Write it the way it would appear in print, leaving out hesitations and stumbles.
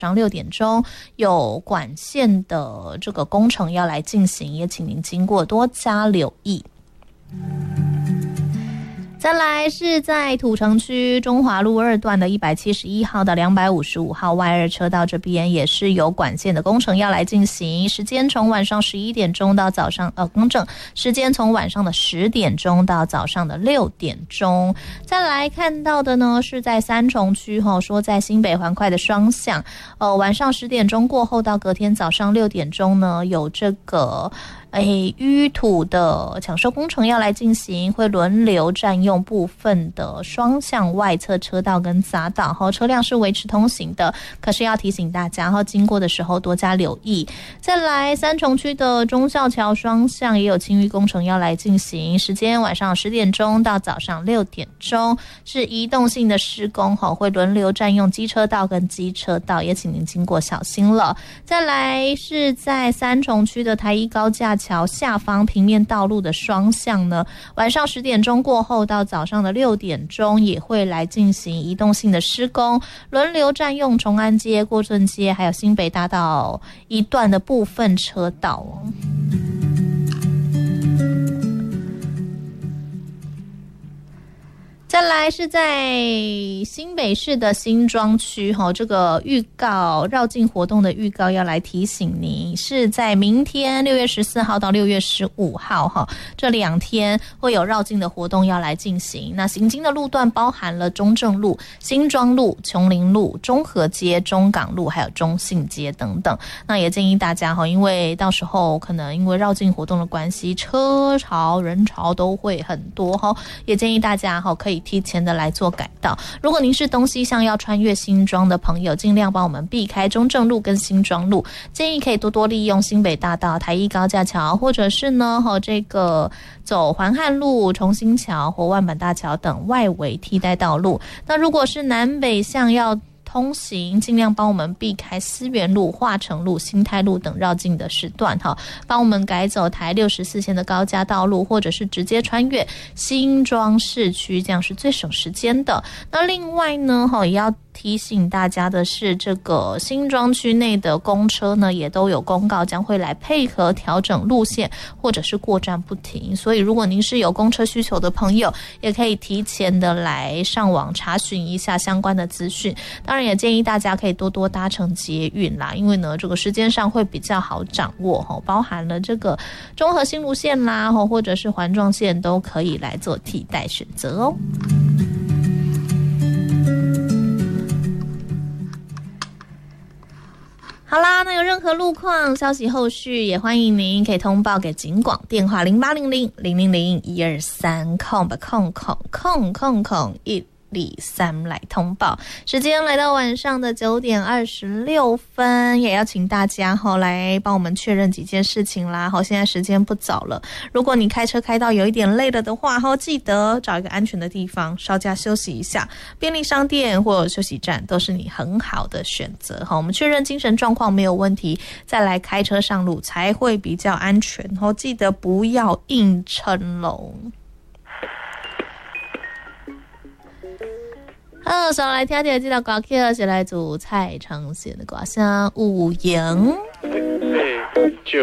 上6点钟有管线的这个工程要来进行，也请您经过多加留意。再来是在土城区中华路2段的171号到255号外2车道这边也是有管线的工程要来进行，时间从晚上11点钟到早上更正，时间从晚上的10点钟到早上的6点钟。再来看到的呢是在三重区说在新北环快的双向晚上10点钟过后到隔天早上6点钟呢有这个淤土的抢修工程要来进行，会轮流占用部分的双向外侧车道跟匝道，车辆是维持通行的，可是要提醒大家经过的时候多加留意。再来三重区的忠孝桥双向也有清淤工程要来进行，时间晚上10点钟到早上6点钟，是移动性的施工，会轮流占用机车道跟机车道，也请您经过小心了。再来是在三重区的台一高架桥下方平面道路的双向呢，晚上10点钟过后到早上的6点钟也会来进行移动性的施工，轮流占用崇安街、郭顺街还有新北大道一段的部分车道再来是在新北市的新庄区这个预告绕境活动的预告要来提醒您，是在明天6月14号到6月15号这2天会有绕境的活动要来进行。那行经的路段包含了中正路、新庄路、琼林路、中和街、中港路还有中信街等等。那也建议大家因为到时候可能因为绕境活动的关系，车潮人潮都会很多也建议大家可以提前的来做改道。如果您是东西向要穿越新庄的朋友，尽量帮我们避开中正路跟新庄路，建议可以多多利用新北大道、台一高架桥，或者是呢这个走环汉路、重新桥或万板大桥等外围替代道路。那如果是南北向要通行，尽量帮我们避开思源路、化成路、新泰路等绕境的时段帮我们改走台64线的高架道路，或者是直接穿越新庄市区，这样是最省时间的。那另外呢也要提醒大家的是，这个新庄区内的公车呢也都有公告将会来配合调整路线或者是过站不停，所以如果您是有公车需求的朋友，也可以提前的来上网查询一下相关的资讯。当然也建议大家可以多多搭乘捷运啦，因为呢这个时间上会比较好掌握包含了这个中和新芦线啦或者是环状线都可以来做替代选择好啦，那有任何路况消息后续也欢迎您可以通报给警广，电话0800-000-123123来通报。时间来到晚上的9点26分，也要请大家来帮我们确认几件事情啦。现在时间不早了，如果你开车开到有一点累了的话，记得找一个安全的地方稍加休息一下，便利商店或休息站都是你很好的选择。我们确认精神状况没有问题，再来开车上路才会比较安全。记得不要硬撑喽。好，上来听听这条歌曲是来自蔡承宪的歌声《有影》。